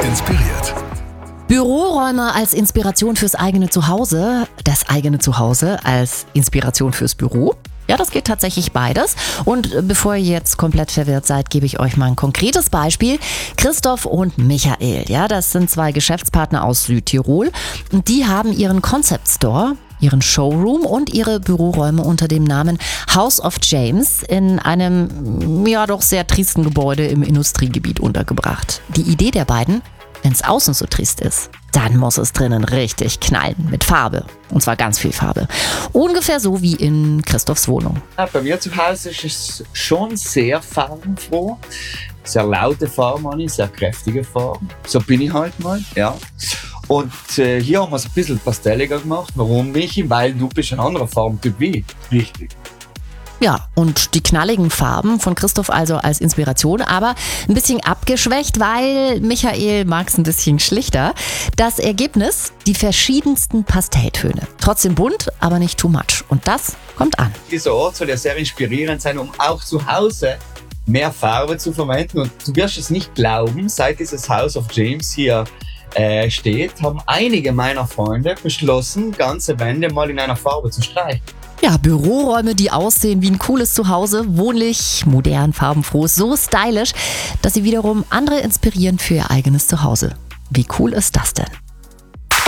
inspiriert. Büroräume als Inspiration fürs eigene Zuhause, das eigene Zuhause als Inspiration fürs Büro. Ja, das geht tatsächlich beides. Und bevor ihr jetzt komplett verwirrt seid, gebe ich euch mal ein konkretes Beispiel. Christoph und Michael, ja, das sind zwei Geschäftspartner aus Südtirol. Und die haben ihren Concept Store, ihren Showroom und ihre Büroräume unter dem Namen House of James in einem, ja doch sehr tristen Gebäude im Industriegebiet untergebracht. Die Idee der beiden: wenn es außen so trist ist, dann muss es drinnen richtig knallen mit Farbe. Und zwar ganz viel Farbe. Ungefähr so wie in Christophs Wohnung. Ja, bei mir zu Hause ist es schon sehr farbenfroh. Sehr laute Farben, sehr kräftige Farben. So bin ich halt mal, ja. Und hier haben wir es ein bisschen pastelliger gemacht. Warum, Michi? Weil du bist ein anderer Farbentyp wie ich. Richtig. Ja, und die knalligen Farben von Christoph also als Inspiration, aber ein bisschen abgeschwächt, weil Michael mag es ein bisschen schlichter. Das Ergebnis: die verschiedensten Pastelltöne. Trotzdem bunt, aber nicht too much. Und das kommt an. Dieser Ort soll ja sehr inspirierend sein, um auch zu Hause mehr Farbe zu verwenden. Und du wirst es nicht glauben, seit dieses House of James hier steht, haben einige meiner Freunde beschlossen, ganze Wände mal in einer Farbe zu streichen. Ja, Büroräume, die aussehen wie ein cooles Zuhause, wohnlich, modern, farbenfroh, so stylisch, dass sie wiederum andere inspirieren für ihr eigenes Zuhause. Wie cool ist das denn?